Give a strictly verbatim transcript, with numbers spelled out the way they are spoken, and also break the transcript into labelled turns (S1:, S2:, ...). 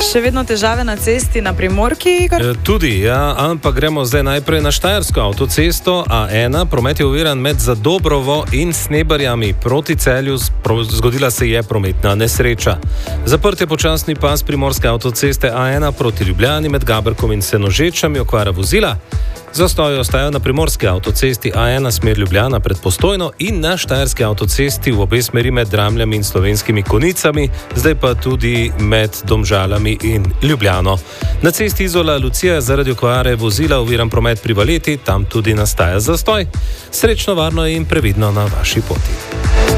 S1: Še vedno težave na cesti na Primorki?
S2: E, tudi, ja, ampak gremo zdaj najprej na Štajersko avtocesto A ena. Promet je oviran med Zadobrovo in Sneberjami proti Celju. Zgodila se je prometna nesreča. Zaprt je počasni pas Primorske avtoceste A ena proti Ljubljani med Gaberkom in Senožečami, okvara vozila. Zastoji ostajajo na Primorski avtocesti A ena smer Ljubljana pred Postojno in na Štajerski avtocesti v obe smeri med Dramljami in Slovenskimi Konicami, zdaj pa tudi med Domžalami in Ljubljano. Na cesti Izola Lucija zaradi okvare vozila oviran promet pri Valeti, tam tudi nastaja zastoj. Srečno, varno in previdno na vaši poti.